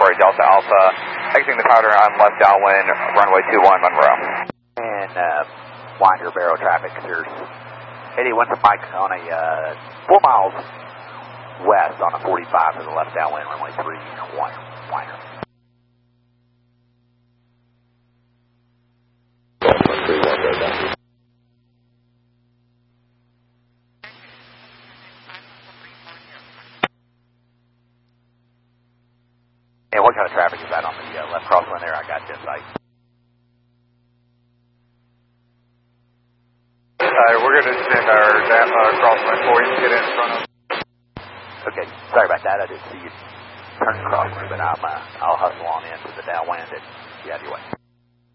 Inquiry Delta Alpha, exiting the powder on left downwind, runway 21 Monroe. And winder barrel traffic, there's 81 to Mike on a 4 miles west on a 45 to the left downwind, runway 31 winder. And what kind of traffic is that on the left crosswind there? I got you, site. We're going to send our crosswind for you to get in front of. Okay, sorry about that. I didn't see you turn crosswind, but I'll hustle on into the downwind and get out of your way.